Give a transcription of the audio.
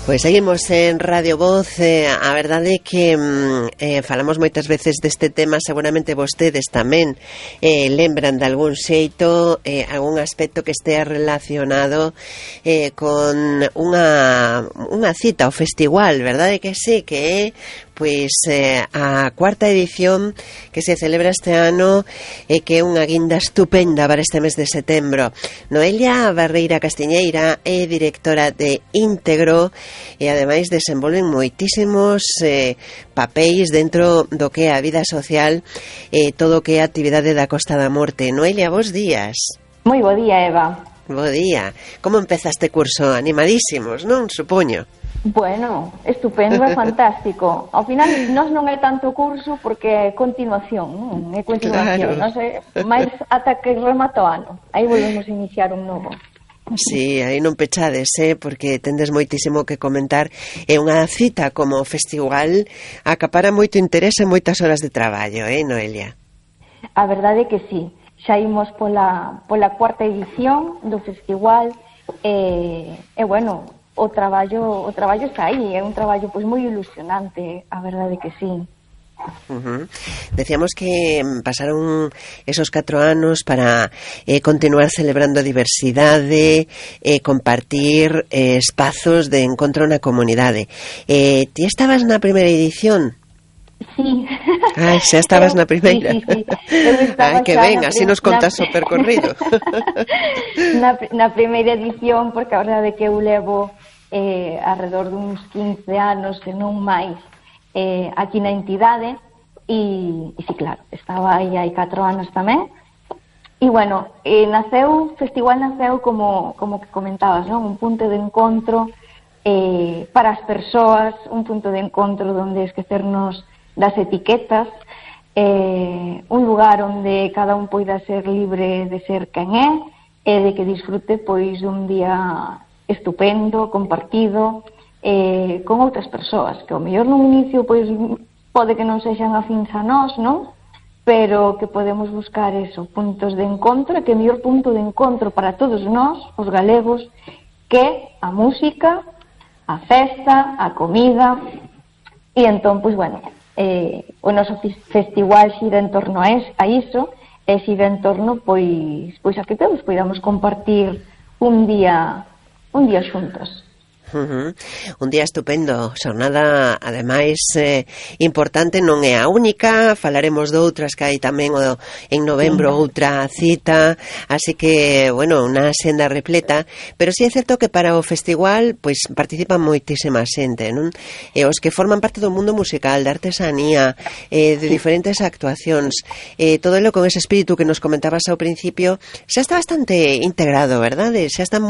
Pois seguimos en Radio Voz. A verdade é que falamos moitas veces deste tema. Seguramente vostedes tamén lembran de algún xeito algún aspecto que estea relacionado con unha cita, o festival, verdade que sí, que é pois a cuarta edición que se celebra este ano e que é unha guinda estupenda para este mes de setembro. Noelia Barreira Castiñeira é directora de Íntegro e ademais desenvolven moitísimos papéis dentro do que é a vida social e todo o que é a actividade da Costa da Morte. Noelia, bos días. Moi bo día, Eva. Bo día. Como empeza este curso? Animadísimos, non? Supoño. Bueno, estupendo e fantástico. Ao final, nós non é tanto curso porque é continuación, non? É continuación, claro. Non sei, máis ata que remata o ano. Aí volvemos a iniciar un novo. Sí, aí non pechades, porque tendes moitísimo que comentar. É unha cita como festival, acapara moito interese e moitas horas de traballo, Noelia? A verdade é que sí. Xa imos pola cuarta edición do festival e bueno, o traballo está aí, é un traballo pois moi ilusionante, a verdade que sí. Decíamos que pasaron esos 4 anos para continuar celebrando a diversidade e compartir espazos de encontro na comunidade. Ti estabas na primeira edición? Sí. Ai, xa estabas na primeira. Sí. Ai, que ben, así nos contas o percorrido. Na primeira edición, porque a verdade é que eu levo alrededor duns 15 anos, se non máis, aquí na entidade, e sí, claro, estaba aí hai 4 anos tamén. E, bueno, o festival naceu como que comentabas, non? Un punto de encontro para as persoas, un punto de encontro onde esquecernos das etiquetas, un lugar onde cada un poida ser libre de ser quen é e de que disfrute pois dun día estupendo, compartido con outras persoas que ao mellor nun inicio pois pode que non sexan afíns a nós, non? Pero que podemos buscar puntos de encontro e que o mellor punto de encontro para todos nós, os galegos, que a música, a festa, a comida. E entón, pois bueno, o noso festival xira en torno a iso, e xira en torno pois a que todos podamos compartir un día xuntos. Un día estupendo, xornada ademais importante, non é a única, falaremos de outras que hai tamén en novembro, outra cita, así que, bueno, unha senda repleta, pero sí é certo que para o festival pois participan moitísima xente, non? E os que forman parte do mundo musical, da artesanía, de diferentes actuacións, todo elo con ese espírito que nos comentabas ao principio, xa está bastante integrado, verdade? Xa está